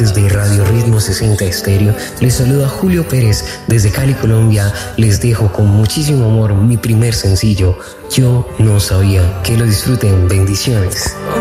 Desde Radio Ritmo 60 Estéreo, les saluda Julio Pérez desde Cali, Colombia. Les dejo con muchísimo amor mi primer sencillo, Yo No Sabía. Que lo disfruten. Bendiciones.